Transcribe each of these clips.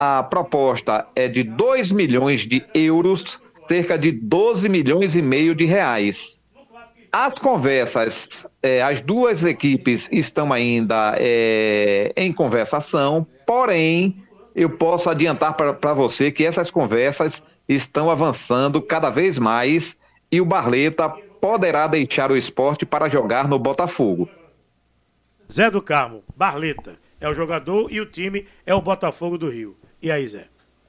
A proposta é de 2 milhões de euros, cerca de 12 milhões e meio de reais. As conversas, as duas equipes estão ainda em conversação, porém, eu posso adiantar para você que essas conversas estão avançando cada vez mais e o Barleta poderá deixar o esporte para jogar no Botafogo. Zé do Carmo, Barleta, é o jogador e o time é o Botafogo do Rio. E aí, Zé?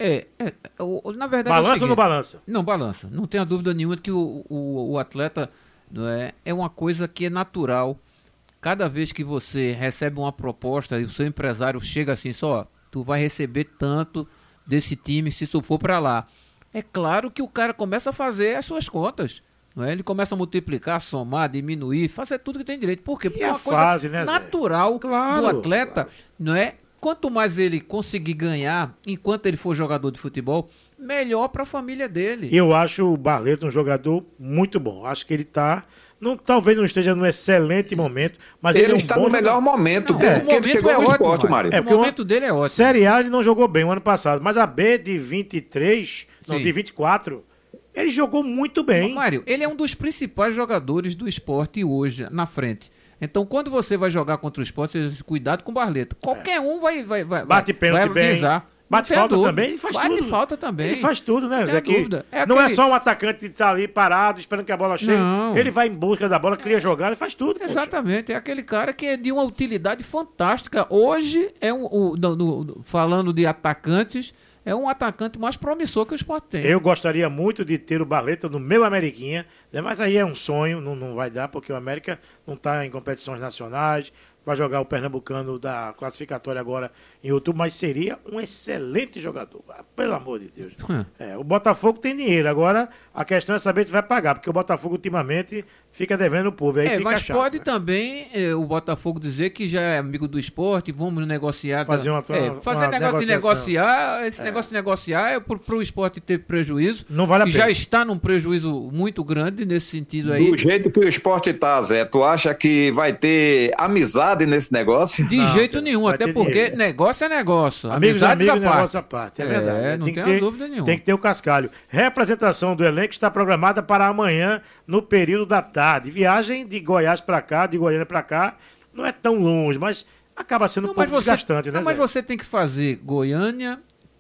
Na verdade balança ou não balança? Não, balança. Não tenha dúvida nenhuma de que o atleta é uma coisa que é natural. Cada vez que você recebe uma proposta e o seu empresário chega assim, só, tu vai receber tanto desse time se tu for para lá. É claro que o cara começa a fazer as suas contas. Não é? Ele começa a multiplicar, somar, diminuir, fazer tudo que tem direito. Por quê? Porque é uma coisa natural do atleta, não é? Quanto mais ele conseguir ganhar enquanto ele for jogador de futebol, melhor para a família dele. Eu acho o Barleta um jogador muito bom. Acho que ele está, talvez não esteja num excelente momento, mas ele é um está bom no melhor momento. Desde que ele chegou no esporte, Mário. O momento dele é ótimo. Série A ele não jogou bem o ano passado, mas a B de 23, não, de 24, ele jogou muito bem. Mário, ele é um dos principais jogadores do esporte hoje, na frente. Então, quando você vai jogar contra o esporte, cuidado com o Barleta. Qualquer um vai bate pênalti bem. Bate falta também, ele faz tudo. Bate falta também. Ele faz tudo, né, Zé? Não é só um atacante que está ali parado, esperando que a bola chegue. Não. Ele vai em busca da bola, cria jogada, faz tudo. Exatamente. Poxa. É aquele cara que é de uma utilidade fantástica. Hoje, falando de atacantes, é um atacante mais promissor que o Sport tem. Eu gostaria muito de ter o Barleta no meu Ameriquinha, né? Mas aí é um sonho, não vai dar, porque o América não está em competições nacionais, vai jogar o Pernambucano da classificatória agora em outubro, mas seria um excelente jogador, pelo amor de Deus. O Botafogo tem dinheiro, agora a questão é saber se vai pagar, porque o Botafogo ultimamente fica devendo o povo, aí fica mas chato, pode também o Botafogo dizer que já é amigo do esporte, vamos negociar. Fazer negócio de negociar, esse negócio de negociar é para o esporte ter prejuízo, não vale a pena. Já está num prejuízo muito grande nesse sentido aí. Do jeito que o esporte está, Zé, tu acha que vai ter amizade nesse negócio? De jeito nenhum, até porque negócio é negócio. Amizades à parte. É verdade. Não tem dúvida nenhuma. Tem que ter o cascalho. Representação do elenco está programada para amanhã, no período da tarde. Viagem de Goiás para cá, de Goiânia para cá, não é tão longe, mas acaba sendo um pouco desgastante, né, Zé? Mas você tem que fazer Goiânia,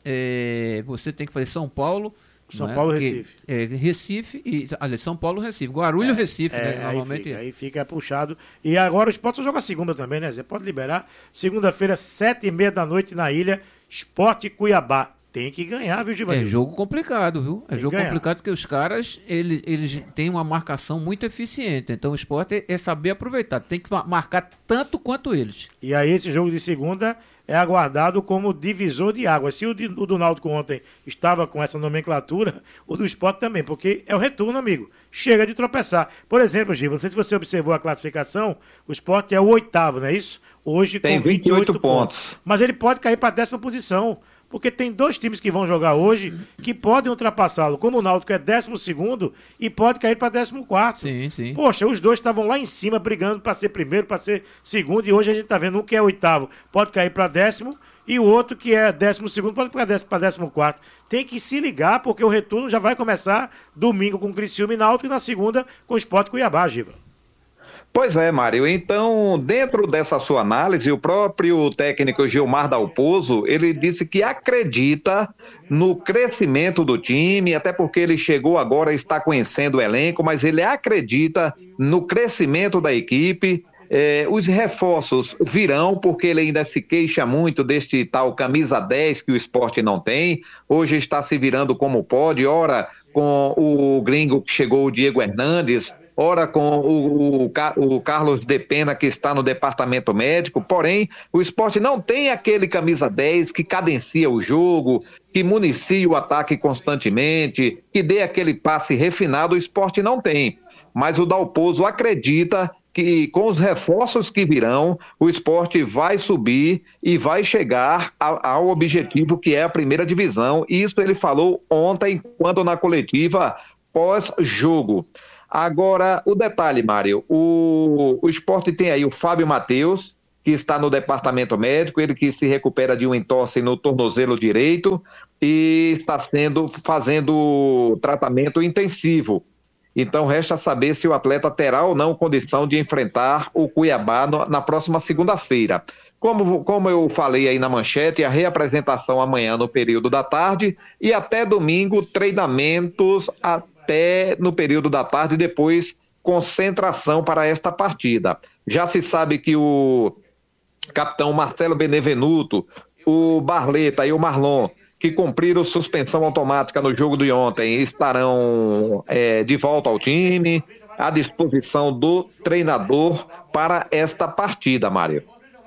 você tem que fazer São Paulo, Recife. Recife, São Paulo, Recife. Guarulhos, Recife, né? Normalmente. Aí fica puxado. E agora o Sport só joga segunda também, né, Zé? Pode liberar. Segunda-feira, 7h30 da noite na ilha, Sport Cuiabá. Tem que ganhar, viu, Givanildo? É jogo complicado, viu? É jogo complicado porque os caras, eles têm uma marcação muito eficiente. Então o Sport é saber aproveitar. Tem que marcar tanto quanto eles. E aí esse jogo de segunda é aguardado como divisor de águas. Se o do Náutico ontem estava com essa nomenclatura, o do Sport também, porque é o retorno, amigo. Chega de tropeçar. Por exemplo, Giva, não sei se você observou a classificação, o Sport é o 8º, não é isso? Hoje tem com 28 pontos. Mas ele pode cair para a 10ª posição. Porque tem 2 times que vão jogar hoje que podem ultrapassá-lo, como o Náutico é 12º e pode cair para 14º. Sim, sim. Poxa, os dois estavam lá em cima brigando para ser primeiro, para ser segundo, e hoje a gente está vendo um que é 8º, pode cair para 10º, e o outro que é 12º pode para 14º. Tem que se ligar, porque o retorno já vai começar domingo com o Criciúma e Náutico e na segunda com o Sport Cuiabá, Giva. Pois é, Mário. Então, dentro dessa sua análise, o próprio técnico Gilmar Dalpozo, ele disse que acredita no crescimento do time, até porque ele chegou agora e está conhecendo o elenco, mas ele acredita no crescimento da equipe. Os reforços virão, porque ele ainda se queixa muito deste tal camisa 10 que o Sport não tem. Hoje está se virando como pode, ora com o gringo que chegou, o Diego Hernandes, ora com o Carlos de Pena, que está no departamento médico. Porém, o Sport não tem aquele camisa 10 que cadencia o jogo, que municia o ataque constantemente, que dê aquele passe refinado. O Sport não tem. Mas o Dalpozo acredita que com os reforços que virão, o Sport vai subir e vai chegar ao objetivo que é a primeira divisão. Isso ele falou ontem, quando na coletiva pós-jogo. Agora, o detalhe, Mário, o Sport tem aí o Fábio Matheus, que está no departamento médico, ele que se recupera de um entorse no tornozelo direito e está fazendo tratamento intensivo. Então, resta saber se o atleta terá ou não condição de enfrentar o Cuiabá na próxima segunda-feira. Como eu falei aí na manchete, a reapresentação amanhã no período da tarde e até domingo, treinamentos até no período da tarde, depois concentração para esta partida. Já se sabe que o capitão Marcelo Benevenuto, o Barleta e o Marlon, que cumpriram suspensão automática no jogo de ontem, estarão de volta ao time, à disposição do treinador para esta partida, Mário.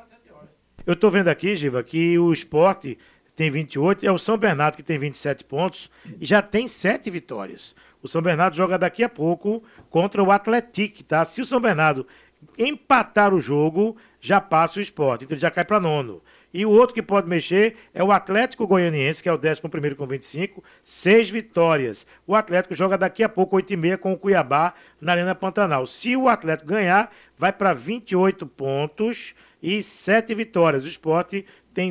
Eu estou vendo aqui, Giva, que o Sport tem 28, é o São Bernardo que tem 27 pontos e já tem 7 vitórias. O São Bernardo joga daqui a pouco contra o Atlético, tá? Se o São Bernardo empatar o jogo, já passa o Sport, então ele já cai para 9º. E o outro que pode mexer é o Atlético Goianiense, que é o 11º com 25, 6 vitórias. O Atlético joga daqui a pouco, 8h30, com o Cuiabá na Arena Pantanal. Se o Atlético ganhar, vai para 28 pontos e 7 vitórias. O Sport tem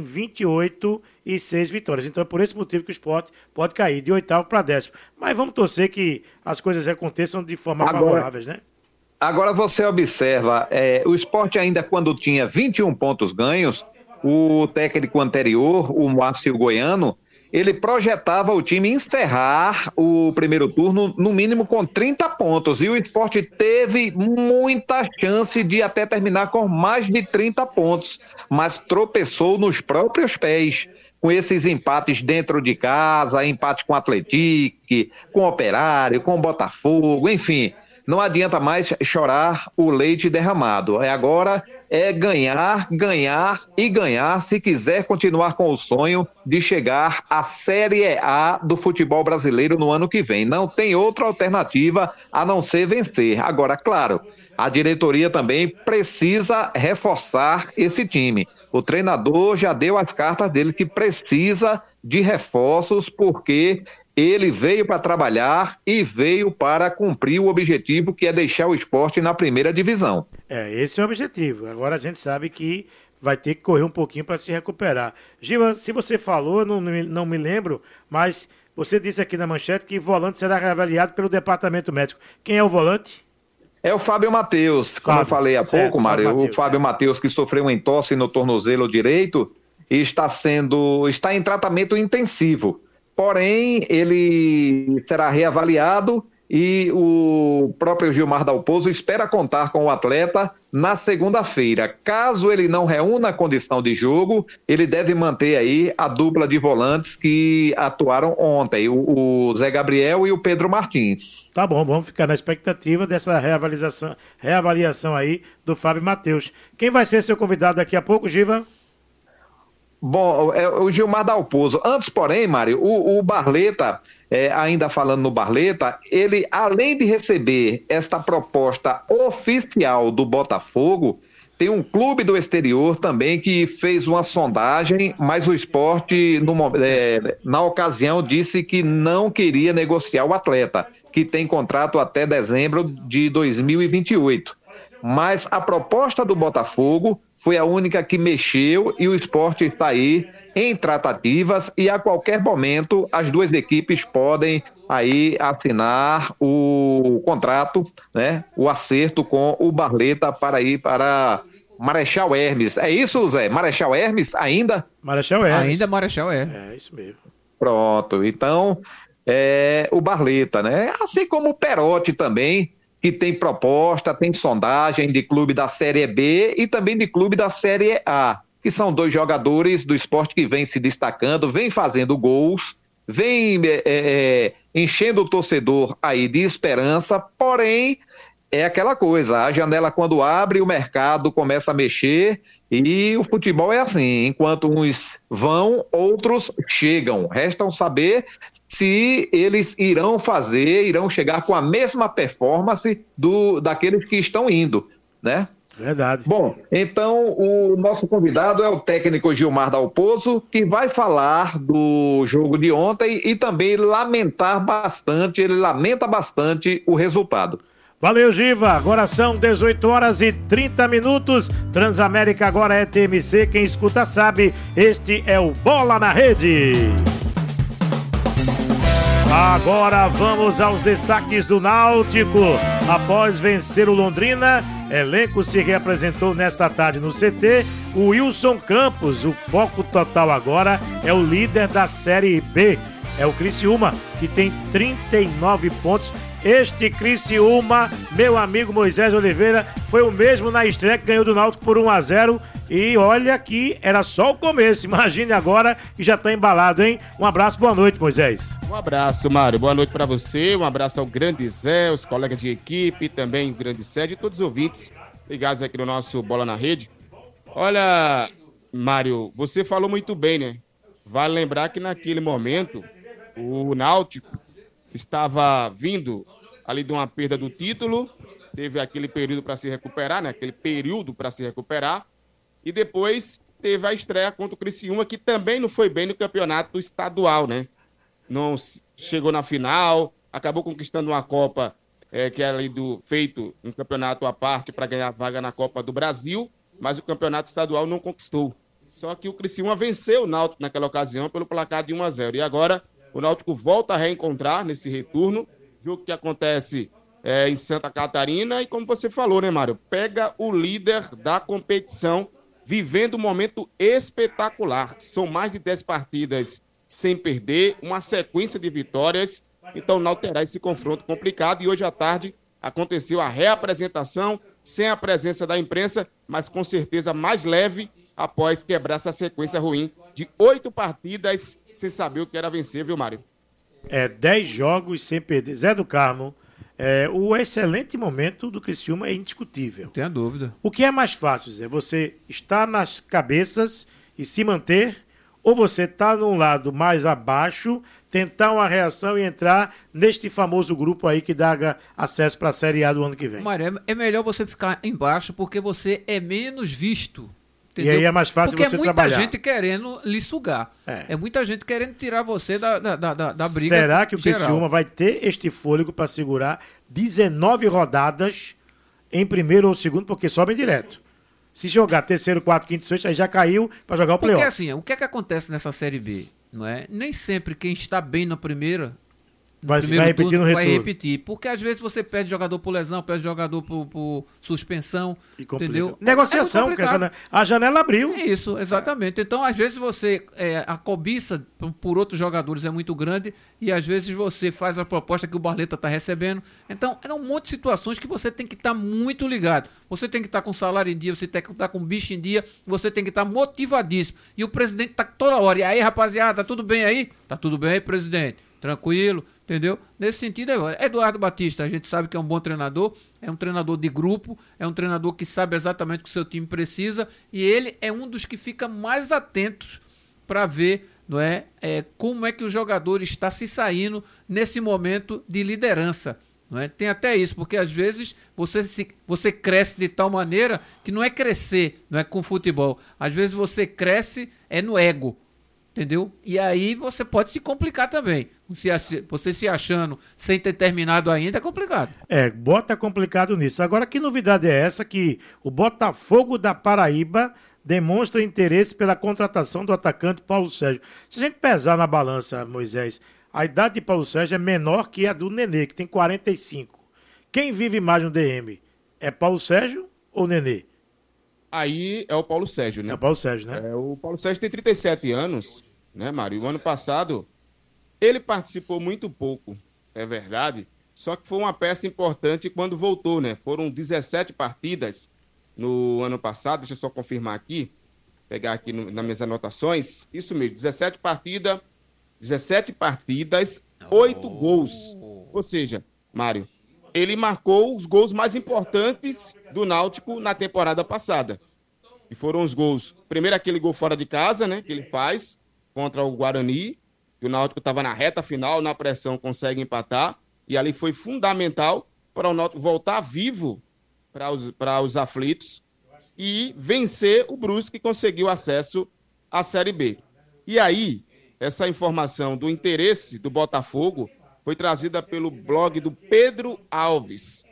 28 e 6 vitórias. Então é por esse motivo que o Sport pode cair de 8º para 10º. Mas vamos torcer que as coisas aconteçam de forma favoráveis, né? Agora você observa, o Sport ainda quando tinha 21 pontos ganhos, o técnico anterior, o Márcio Goiano, ele projetava o time encerrar o primeiro turno no mínimo com 30 pontos. E o Sport teve muita chance de até terminar com mais de 30 pontos, mas tropeçou nos próprios pés com esses empates dentro de casa, empate com o Atlético, com o Operário, com o Botafogo, enfim. Não adianta mais chorar o leite derramado. Agora é ganhar, ganhar e ganhar se quiser continuar com o sonho de chegar à Série A do futebol brasileiro no ano que vem. Não tem outra alternativa a não ser vencer. Agora, claro, a diretoria também precisa reforçar esse time. O treinador já deu as cartas dele que precisa de reforços porque ele veio para trabalhar e veio para cumprir o objetivo que é deixar o Sport na primeira divisão. Esse é o objetivo. Agora a gente sabe que vai ter que correr um pouquinho para se recuperar. Giva, se você falou, não me lembro, mas você disse aqui na manchete que volante será reavaliado pelo departamento médico. Quem é o volante? É o Fábio Matheus, como eu falei há pouco, Mário. O Fábio Matheus, que sofreu um entorse no tornozelo direito e está em tratamento intensivo. Porém, ele será reavaliado e o próprio Gilmar Dalpozo espera contar com o atleta na segunda-feira. Caso ele não reúna a condição de jogo, ele deve manter aí a dupla de volantes que atuaram ontem, o Zé Gabriel e o Pedro Martins. Tá bom, vamos ficar na expectativa dessa reavaliação aí do Fábio Matheus. Quem vai ser seu convidado daqui a pouco, Giva? Bom, o Gilmar Dalpozo. Antes, porém, Mário, o Barleta, ainda falando no Barleta, ele, além de receber esta proposta oficial do Botafogo, tem um clube do exterior também que fez uma sondagem, mas o Sport, na ocasião, disse que não queria negociar o atleta, que tem contrato até dezembro de 2028. Mas a proposta do Botafogo foi a única que mexeu e o Sport está aí em tratativas e a qualquer momento as duas equipes podem aí assinar o contrato, né? O acerto com o Barleta para ir para Marechal Hermes. É isso, Zé? Marechal Hermes ainda? Marechal Hermes. Ainda Marechal É isso mesmo. Pronto, então o Barleta, né? Assim como o Perotti também, que tem proposta, tem sondagem de clube da Série B e também de clube da Série A, que são dois jogadores do Sport que vêm se destacando, vêm fazendo gols, vêm enchendo o torcedor aí de esperança, porém é aquela coisa, a janela quando abre, o mercado começa a mexer e o futebol é assim, enquanto uns vão, outros chegam. Restam saber se eles irão chegar com a mesma performance daqueles que estão indo, né? Verdade. Bom, então o nosso convidado é o técnico Gilmar Dalpozo, que vai falar do jogo de ontem e também ele lamenta bastante o resultado. Valeu, Giva. Agora são 18 horas e 30 minutos. Transamérica agora é TMC. Quem escuta sabe, este é o Bola na Rede. Agora vamos aos destaques do Náutico. Após vencer o Londrina, elenco se reapresentou nesta tarde no CT. O Wilson Campos, o foco total agora é o líder da Série B. É o Criciúma, que tem 39 pontos. Este Criciúma, meu amigo Moisés Oliveira, foi o mesmo na estreia que ganhou do Náutico por 1-0. E olha que era só o começo. Imagine agora que já tá embalado, hein? Um abraço, boa noite, Moisés. Um abraço, Mário. Boa noite para você. Um abraço ao grande Zé, os colegas de equipe, também o grande Sede e todos os ouvintes ligados aqui no nosso Bola na Rede. Olha, Mário, você falou muito bem, né? Vale lembrar que naquele momento o Náutico estava vindo ali de uma perda do título, teve aquele período para se recuperar, né? Aquele período para se recuperar, e depois teve a estreia contra o Criciúma, que também não foi bem no campeonato estadual, né? Não chegou na final, acabou conquistando uma Copa que é ali feito um campeonato à parte para ganhar vaga na Copa do Brasil, mas o campeonato estadual não conquistou. Só que o Criciúma venceu o Náutico naquela ocasião pelo placar de 1-0. E agora o Náutico volta a reencontrar nesse retorno, jogo que acontece em Santa Catarina, e como você falou, né, Mário? Pega o líder da competição, vivendo um momento espetacular. São mais de 10 partidas sem perder, uma sequência de vitórias, então o Náutico terá esse confronto complicado, e hoje à tarde aconteceu a reapresentação, sem a presença da imprensa, mas com certeza mais leve, após quebrar essa sequência ruim de 8 partidas sem saber o que era vencer, viu, Mário? 10 jogos sem perder. Zé do Carmo, o excelente momento do Criciúma é indiscutível. Não tenha dúvida. O que é mais fácil, Zé? Você estar nas cabeças e se manter, ou você estar num lado mais abaixo, tentar uma reação e entrar neste famoso grupo aí que dá acesso para a Série A do ano que vem? Mário, é melhor você ficar embaixo porque você é menos visto. Entendeu? E aí é mais fácil porque você trabalhar. trabalhar. Porque é muita gente querendo lhe sugar. É muita gente querendo tirar você da briga. Será que o geral. Criciúma vai ter este fôlego para segurar 19 rodadas em primeiro ou segundo, porque sobem direto? Se jogar terceiro, quarto, quinto, sexto, aí já caiu para jogar o playoff. Porque assim, o que é que acontece nessa Série B? Não é? Nem sempre quem está bem na primeira... Vai repetir no retorno. Vai repetir, porque às vezes você perde jogador por lesão, perde jogador por suspensão, entendeu? Negociação, porque a janela abriu. É isso, exatamente. Então, às vezes você, a cobiça por outros jogadores é muito grande, e às vezes você faz a proposta que o Barleta está recebendo. Então, é um monte de situações que você tem que estar muito ligado. Você tem que estar com salário em dia, você tem que estar com bicho em dia, você tem que estar motivadíssimo. E o presidente está toda hora. E aí, rapaziada, tá tudo bem aí? Tá tudo bem, presidente? Tranquilo, entendeu? Nesse sentido, Eduardo Batista, a gente sabe que é um bom treinador, é um treinador de grupo, é um treinador que sabe exatamente o que o seu time precisa, e ele é um dos que fica mais atentos para ver, não é, como é que o jogador está se saindo nesse momento de liderança. Não é? Tem até isso, porque às vezes você cresce de tal maneira que não é crescer, não é com futebol. Às vezes você cresce no ego. Entendeu? E aí você pode se complicar também. Você se achando sem ter terminado ainda é complicado. Bota complicado nisso. Agora, que novidade é essa que o Botafogo da Paraíba demonstra interesse pela contratação do atacante Paulo Sérgio? Se a gente pesar na balança, Moisés, a idade de Paulo Sérgio é menor que a do Nenê, que tem 45. Quem vive mais no DM? É Paulo Sérgio ou Nenê? Aí é o Paulo Sérgio, né? É o Paulo Sérgio, né? O Paulo Sérgio tem 37 anos, né, Mário? O ano passado, ele participou muito pouco, é verdade, só que foi uma peça importante quando voltou, né? Foram 17 partidas no ano passado, deixa eu só confirmar aqui, pegar aqui nas minhas anotações, isso mesmo, 17 partidas, 8 gols. Ou seja, Mário, ele marcou os gols mais importantes do Náutico na temporada passada. E foram os gols. Primeiro aquele gol fora de casa, né? Que ele faz contra o Guarani. Que o Náutico estava na reta final, na pressão, consegue empatar. E ali foi fundamental para o Náutico voltar vivo para os aflitos e vencer o Brusque, que conseguiu acesso à Série B. E aí, essa informação do interesse do Botafogo foi trazida pelo blog do Pedro Alves.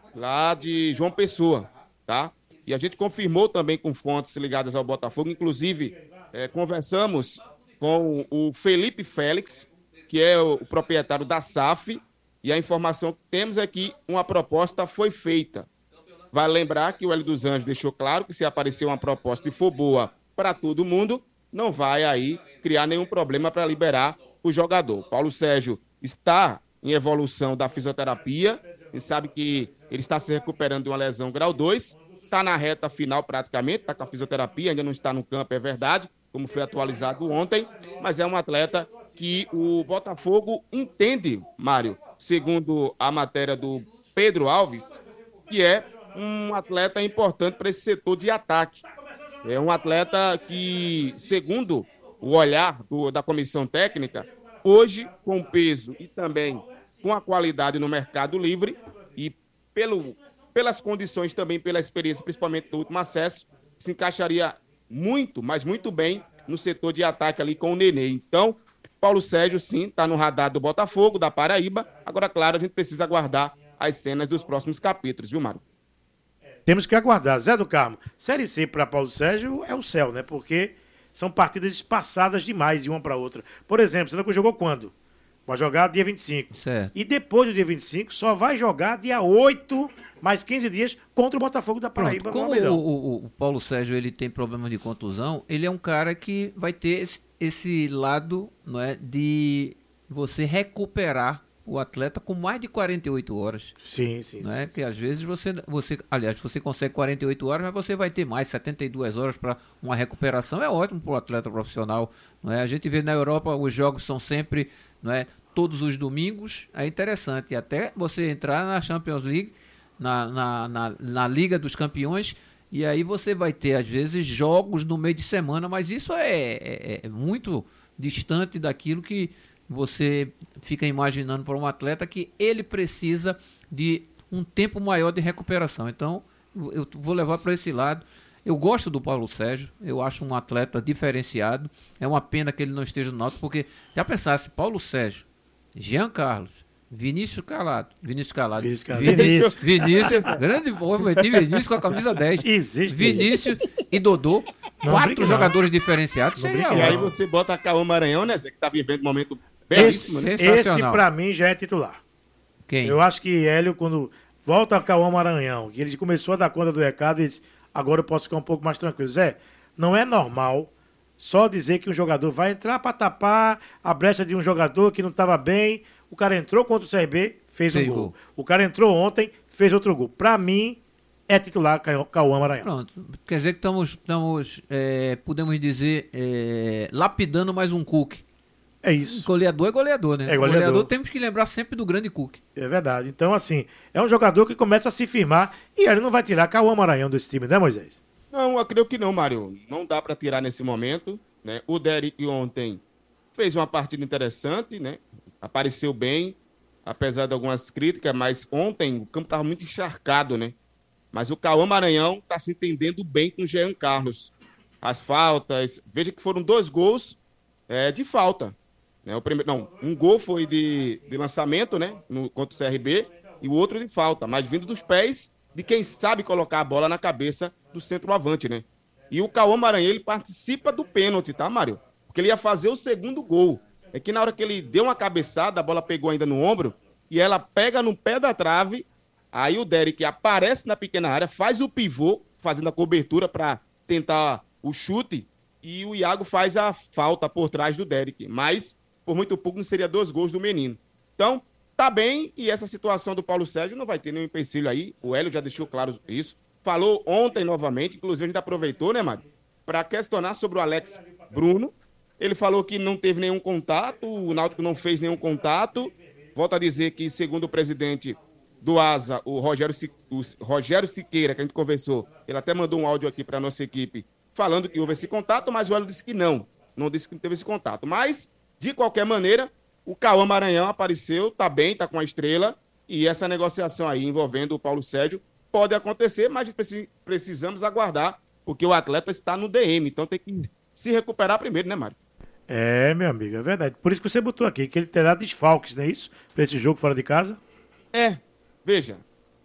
lá de João Pessoa, tá? E a gente confirmou também com fontes ligadas ao Botafogo, inclusive conversamos com o Felipe Félix, que é o proprietário da SAF, e a informação que temos é que uma proposta foi feita. Vale lembrar que o Hélio dos Anjos deixou claro que se aparecer uma proposta e for boa para todo mundo, não vai aí criar nenhum problema para liberar o jogador. Paulo Sérgio está em evolução da fisioterapia, a gente sabe que ele está se recuperando de uma lesão grau 2, está na reta final praticamente, está com a fisioterapia, ainda não está no campo, é verdade, como foi atualizado ontem, mas é um atleta que o Botafogo entende, Mário, segundo a matéria do Pedro Alves, que é um atleta importante para esse setor de ataque. É um atleta que, segundo o olhar da comissão técnica, hoje, com peso e também com a qualidade no mercado livre e pelas condições também, pela experiência, principalmente do último acesso, se encaixaria muito, mas muito bem no setor de ataque ali com o Nenê. Então, Paulo Sérgio, sim, está no radar do Botafogo, da Paraíba. Agora, claro, a gente precisa aguardar as cenas dos próximos capítulos, viu, Mário? Temos que aguardar. Zé do Carmo, Série C para Paulo Sérgio é o céu, né? Porque são partidas espaçadas demais de uma para outra. Por exemplo, você jogou quando? Vai jogar dia 25. Certo. E depois do dia 25, só vai jogar dia 8, mais 15 dias, contra o Botafogo da Paraíba. Pronto, como o Paulo Sérgio ele tem problema de contusão, ele é um cara que vai ter esse lado, não é, de você recuperar o atleta com mais de 48 horas. Sim, sim. Não é? Sim, que às vezes você consegue 48 horas, mas você vai ter mais 72 horas para uma recuperação. É ótimo para o atleta profissional. Não é? A gente vê na Europa, os jogos são sempre, não é, todos os domingos. É interessante. Até você entrar na Champions League, na Liga dos Campeões, e aí você vai ter, às vezes, jogos no meio de semana, mas isso é muito distante daquilo que você fica imaginando para um atleta, que ele precisa de um tempo maior de recuperação. Então, eu vou levar para esse lado. Eu gosto do Paulo Sérgio, eu acho um atleta diferenciado. É uma pena que ele não esteja no Náutico, porque já pensasse, Paulo Sérgio, Jean Carlos, Vinícius Calado, Vinícius, grande Vinícius com a camisa 10. Existe. Vinícius e Dodô, Não, 4 jogadores diferenciados. Seria E aí você bota a Cauã Maranhão, né, Zé, que tá vivendo um momento belíssimo, né? Esse, pra mim, já é titular. Quem? Eu acho que Hélio, quando volta a Cauã Maranhão, que ele começou a dar conta do recado, ele disse, agora eu posso ficar um pouco mais tranquilo. Zé, não é normal só dizer que um jogador vai entrar para tapar a brecha de um jogador que não estava bem. O cara entrou contra o CRB, fez um gol. O cara entrou ontem, fez outro gol. Pra mim, é titular Cauã Maranhão. Pronto. Quer dizer que estamos podemos dizer, lapidando mais um Cook. É isso. Goleador é goleador, né? É goleador. Temos que lembrar sempre do grande Cook. É verdade. Então, assim, é um jogador que começa a se firmar e ele não vai tirar Cauã Maranhão desse time, né, Moisés? Não, eu creio que não, Mário. Não dá para tirar nesse momento, né? O Derek ontem fez uma partida interessante, né? Apareceu bem, apesar de algumas críticas, mas ontem o campo estava muito encharcado, né? Mas o Cauã Maranhão está se entendendo bem com o Jean Carlos. As faltas, veja que foram 2 gols de falta. Né? Um gol foi de lançamento, né? Contra o CRB, e o outro de falta, mas vindo dos pés de quem sabe colocar a bola na cabeça do centroavante, né? E o Cauã Maranhão, ele participa do pênalti, tá, Mário? Porque ele ia fazer o segundo gol. É que na hora que ele deu uma cabeçada, a bola pegou ainda no ombro, e ela pega no pé da trave, aí o Derek aparece na pequena área, faz o pivô, fazendo a cobertura para tentar o chute, e o Iago faz a falta por trás do Derek. Mas, por muito pouco, não seria 2 gols do menino. Então, tá bem, e essa situação do Paulo Sérgio não vai ter nenhum empecilho aí, o Hélio já deixou claro isso, falou ontem novamente, inclusive a gente aproveitou, né, Mário, para questionar sobre o Alex Bruno. Ele falou que não teve nenhum contato, o Náutico não fez nenhum contato. Volto a dizer que, segundo o presidente do ASA, o Rogério Siqueira, que a gente conversou, ele até mandou um áudio aqui para a nossa equipe falando que houve esse contato, mas o Hélio disse que não disse que não teve esse contato. Mas, de qualquer maneira, o Cauã Maranhão apareceu, tá bem, tá com a estrela, e essa negociação aí envolvendo o Paulo Sérgio pode acontecer, mas precisamos aguardar, porque o atleta está no DM, então tem que se recuperar primeiro, né, Mário? É, meu amigo, é verdade. Por isso que você botou aqui, que ele terá desfalques, não é isso? Para esse jogo fora de casa? Veja,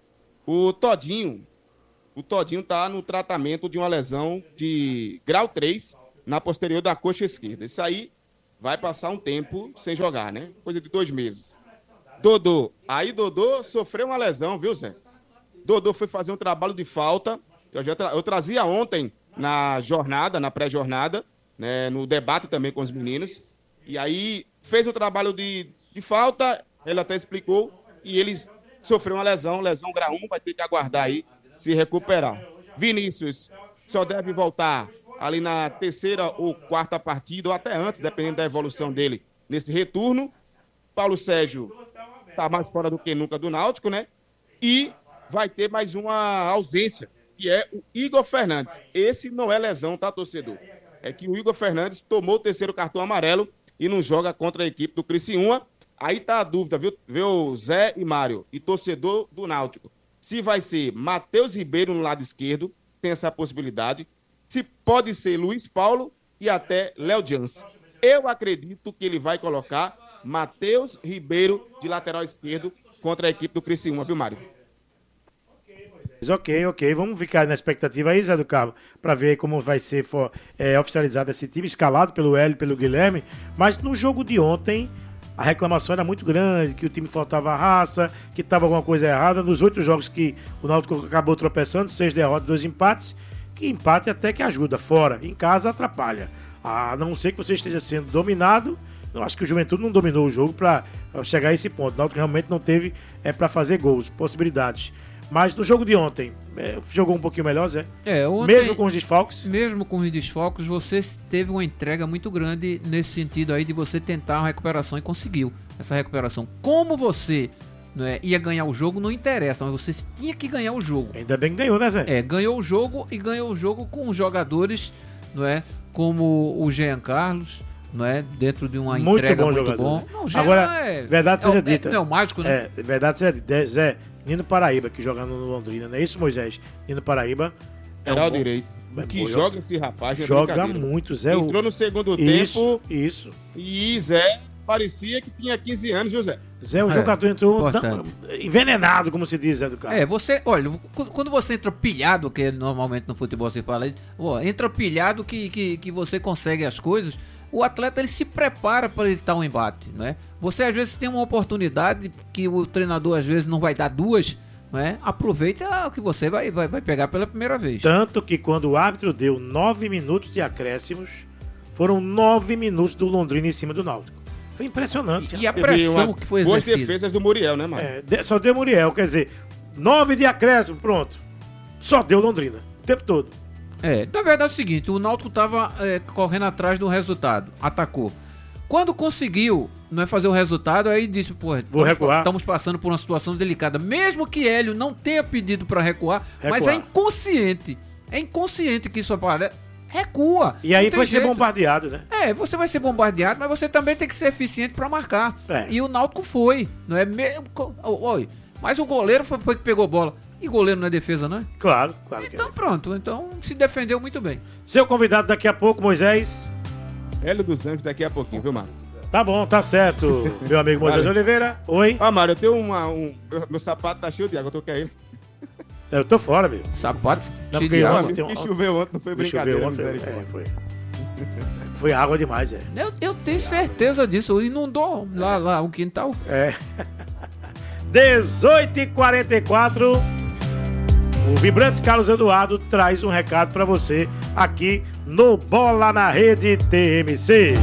O Todinho tá no tratamento de uma lesão de grau 3 na posterior da coxa esquerda. Isso aí vai passar um tempo sem jogar, né? Coisa de 2 meses. Dodô sofreu uma lesão, viu, Zé? Dodô foi fazer um trabalho de falta. Eu trazia ontem na pré-jornada, né, no debate também com os meninos. E aí fez o trabalho de falta, ele até explicou, e ele sofreu uma lesão grau 1, vai ter que aguardar aí se recuperar. Vinícius só deve voltar ali na 3ª ou 4ª partida, ou até antes, dependendo da evolução dele nesse retorno. Paulo Sérgio está mais fora do que nunca do Náutico, né? E vai ter mais uma ausência, que é o Igor Fernandes. Esse não é lesão, tá, torcedor? É que o Igor Fernandes tomou o 3º cartão amarelo e não joga contra a equipe do Criciúma. Aí tá a dúvida, viu, Zé e Mário, e torcedor do Náutico. Se vai ser Matheus Ribeiro no lado esquerdo, tem essa possibilidade. Se pode ser Luiz Paulo e até Léo Jans. Eu acredito que ele vai colocar Matheus Ribeiro de lateral esquerdo contra a equipe do Criciúma, viu, Mário? Ok. Vamos ficar na expectativa aí, Zé do Carmo, para ver como vai ser oficializado esse time, escalado pelo Hélio e pelo Guilherme. Mas no jogo de ontem, a reclamação era muito grande, que o time faltava raça, que estava alguma coisa errada. Nos 8 jogos que o Náutico acabou tropeçando, 6 derrotas, 2 empates, que empate até que ajuda, fora. Em casa atrapalha. A não ser que você esteja sendo dominado. Eu acho que o Juventude não dominou o jogo para chegar a esse ponto. O Náutico realmente não teve para fazer gols, possibilidades. Mas no jogo de ontem, jogou um pouquinho melhor, Zé? Ontem, mesmo com os desfalques? Mesmo com os desfalques, você teve uma entrega muito grande nesse sentido aí de você tentar uma recuperação e conseguiu essa recuperação. Como você ia ganhar o jogo, não interessa, mas você tinha que ganhar o jogo. Ainda bem que ganhou, né, Zé? Ganhou o jogo e ganhou o jogo com jogadores, como o Jean Carlos, dentro de uma muito entrega bom muito jogador, bom. Né? Não, agora, verdade seja dita. É o mágico, né? Verdade seja dita. Zé, Nino Paraíba, que joga no Londrina, não é isso, Moisés? Nino Paraíba é direito. Que joga esse rapaz, joga muito, Zé. Entrou no segundo tempo. Isso. E Zé parecia que tinha 15 anos, viu, Zé? Zé, o jogador entrou envenenado, como se diz, Zé do Carmo. Olha, quando você entra pilhado, que normalmente no futebol se fala, entra pilhado que você consegue as coisas, o atleta ele se prepara para ele estar um embate, né? Você às vezes tem uma oportunidade que o treinador às vezes não vai dar 2, aproveita o que você vai pegar pela primeira vez. Tanto que quando o árbitro deu 9 minutos de acréscimos, foram 9 minutos do Londrina em cima do Náutico. Foi impressionante. E a pressão que foi exercida. Boas defesas do Muriel, né, mano? Só deu Muriel, quer dizer, 9 de acréscimo, pronto. Só deu Londrina, o tempo todo. Na verdade é o seguinte, o Náutico estava correndo atrás do resultado, atacou. Quando conseguiu fazer o resultado, aí disse, vou recuar. Estamos passando por uma situação delicada. Mesmo que Hélio não tenha pedido para recuar, mas é inconsciente que isso aparece. Recua. E aí vai ser bombardeado, né? Você vai ser bombardeado, mas você também tem que ser eficiente para marcar. E o Náutico foi, não é mesmo? Mas o goleiro foi que pegou bola. E goleiro não é defesa, não é? Claro que então pronto, então se defendeu muito bem. Seu convidado daqui a pouco, Moisés. Hélio dos Anjos daqui a pouquinho, viu, Mário? Tá bom, tá certo. Meu amigo Moisés Oliveira, oi. Mário, eu tenho meu sapato tá cheio de água, eu tô querendo. Eu tô fora, meu. Sapato cheio de água. Me choveu ontem, não foi brincadeira. Foi água demais, Eu tenho certeza disso, inundou lá o quintal. 18h44. O vibrante Carlos Eduardo traz um recado pra você aqui no Bola na Rede TMC.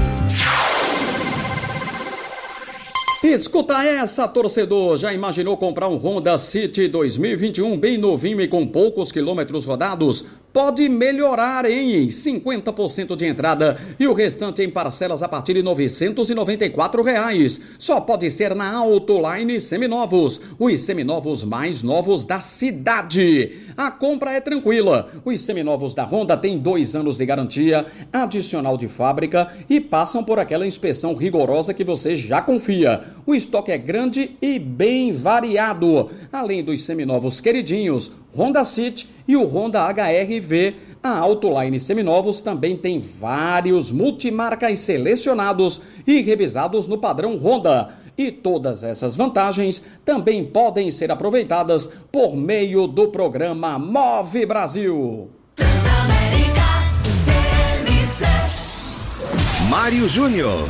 Escuta essa, torcedor! Já imaginou comprar um Honda City 2021 bem novinho e com poucos quilômetros rodados? Pode melhorar em 50% de entrada e o restante em parcelas a partir de R$ 994. Só pode ser na Autoline Seminovos, os seminovos mais novos da cidade. A compra é tranquila. Os seminovos da Honda têm 2 anos de garantia, adicional de fábrica e passam por aquela inspeção rigorosa que você já confia. O estoque é grande e bem variado. Além dos seminovos queridinhos, Honda City e o Honda HR-V. A Autoline Seminovos também tem vários multimarcas selecionados e revisados no padrão Honda. E todas essas vantagens também podem ser aproveitadas por meio do programa Move Brasil. Transamérica TMC. Mário Júnior.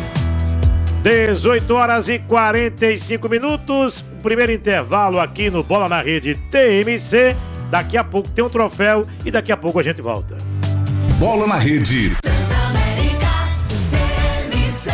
18h45. Primeiro intervalo aqui no Bola na Rede TMC. Daqui a pouco tem um troféu e daqui a pouco a gente volta. Bola na Rede. Transamérica TMC.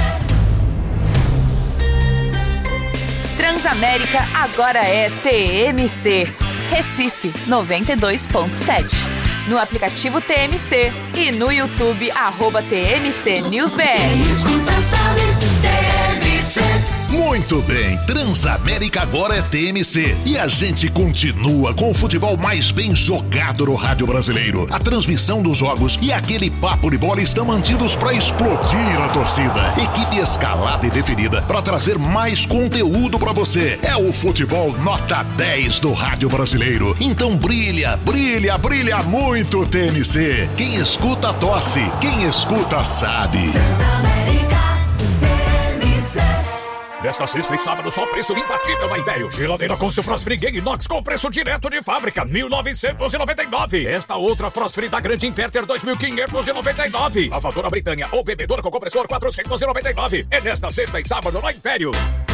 Transamérica agora é TMC. Recife 92.7. No aplicativo TMC e no YouTube @TMC NewsBR. Quem escuta sabe, TMC. Muito bem, Transamérica agora é TMC e a gente continua com o futebol mais bem jogado no rádio brasileiro. A transmissão dos jogos e aquele papo de bola estão mantidos para explodir a torcida. Equipe escalada e definida para trazer mais conteúdo para você. É o futebol nota 10 do rádio brasileiro. Então brilha, brilha, brilha muito TMC. Quem escuta tosse, quem escuta sabe. Nesta sexta e sábado, só preço imbatível na Império. Geladeira com seu Frost Free Game Inox com preço direto de fábrica, 1.999. Esta outra Frost Free da Grande Inverter, 2.599. Lavadora Britânia ou bebedora com compressor, 499. É nesta sexta e sábado na Império.